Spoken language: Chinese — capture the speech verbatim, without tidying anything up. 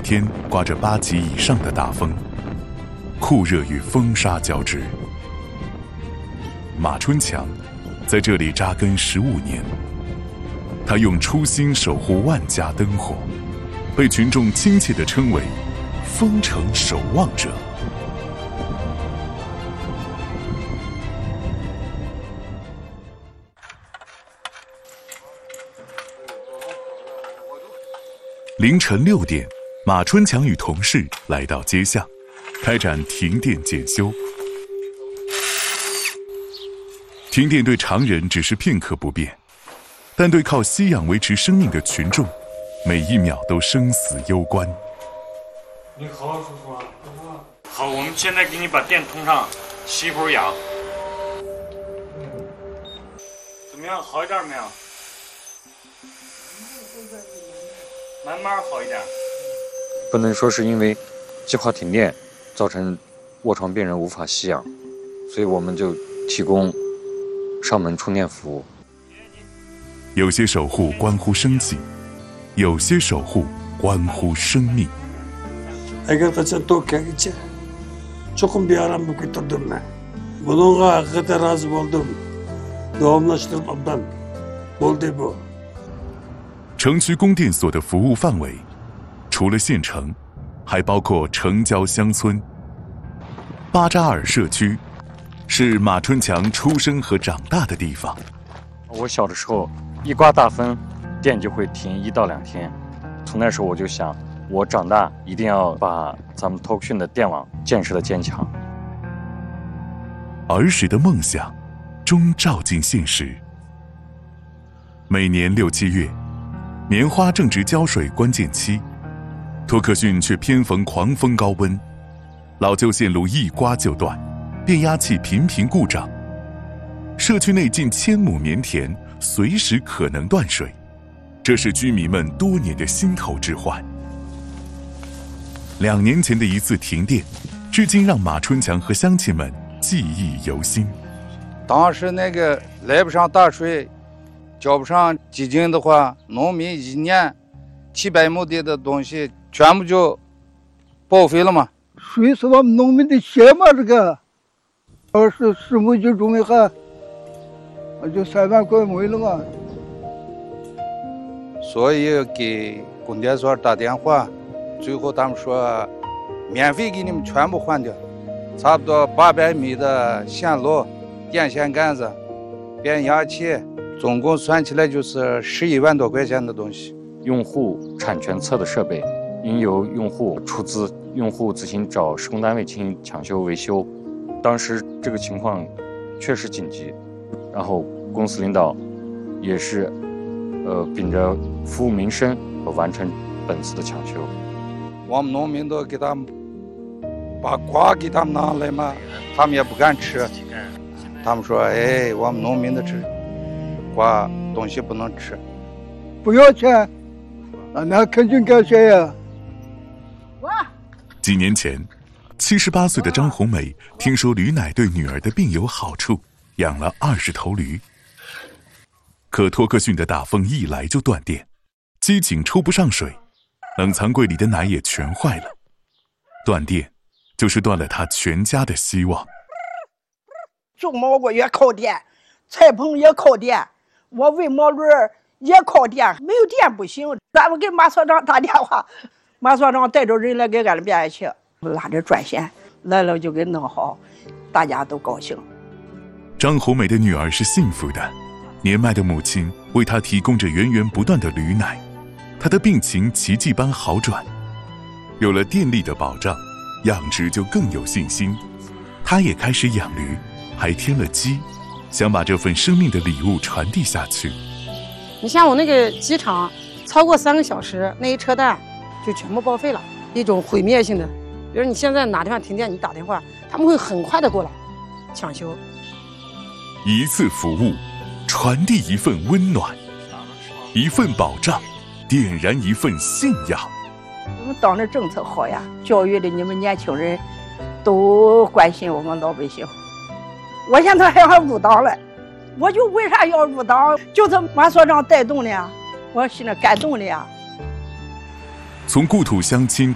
天刮着八级以上的大风，酷热与风沙交织。马春强在这里扎根十五年，他用初心守护万家灯火，被群众亲切地称为风城守望者。凌晨六点，马春强与同事来到街巷，开展停电检修。停电对常人只是片刻不便，但对靠吸氧维持生命的群众，每一秒都生死攸关。 你好，叔叔。好，我们现在给你把电通上，吸一会儿氧。怎么样？好一点没有？慢慢好一点。 不能说是因为计划停电造成卧床病人无法吸氧，所以我们就提供上门充电服务。 有些守护关乎生计，有些守护关乎生命。 Agar qachon to'kkagicha chuqur bearam bo'lib ketirdim men. Bunga haqiqatan rozi bo'ldim. Davomlashtirib abdan bo'ldi bu。 城区供电所的服务范围，除了县城，还包括城郊乡村。巴扎尔社区是马春强出生和长大的地方。 我小的时候，一刮大风，电就会停一到两天。从那时候我就想，我长大一定要把咱们托克逊的电网建设的坚强。 儿时的梦想，终照进现实。每年六七月，棉花正值浇水关键期，托克逊却偏逢狂风高温，老旧线路一刮就断，变压器频频故障，社区内近千亩棉田随时可能断水，这是居民们多年的心头之患。两年前的一次停电，至今让马春强和乡亲们记忆犹新。 当时那个来不上大水，交不上基金的话，农民一年七百亩地的东西全部就报废了嘛。 水是我们农民的血嘛，这个要是十亩就种一下，那就三万块没了嘛。 所以给供电所打电话，最后他们说免费给你们全部换掉，差不多八百米的线路、电线杆子、变压器，总共算起来就是十一万多块钱的东西。 用户产权侧的设备应由用户出资，用户自行找施工单位进行抢修维修。当时这个情况确实紧急，然后公司领导也是呃秉着服务民生完成本次的抢修。 我们农民都给他们把瓜给他们拿来嘛，他们也不敢吃。他们说：“哎，我们农民的吃瓜东西不能吃， 不要钱，啊，那肯定感谢呀。” 几年前，七十八岁的张红梅听说驴奶对女儿的病有好处，养了二十头驴。可托克逊的大风一来就断电，机井抽不上水，冷藏柜里的奶也全坏了。断电就是断了他全家的希望。 种蘑菇也靠电，菜棚也靠电，我喂毛驴也靠电，没有电不行。咱们给马所长打电话，马所长带着人来给俺们变压器拉着转线来了，就给弄好，大家都高兴。 张红梅的女儿是幸福的，年迈的母亲为她提供着源源不断的驴奶，她的病情奇迹般好转。有了电力的保障，养殖就更有信心。她也开始养驴，还添了鸡，想把这份生命的礼物传递下去。 你像我那个鸡场，超过三个小时，那一车蛋就全部报废了，一种毁灭性的。比如你现在哪地方停电，你打电话，他们会很快的过来抢修。 一次服务，传递一份温暖，一份保障，点燃一份信仰。 我们党的政策好呀，教育的你们年轻人都关心我们老百姓。我现在还要入党了，我就为啥要入党？就是马所长带动的呀，我现在感动的呀。 从故土乡亲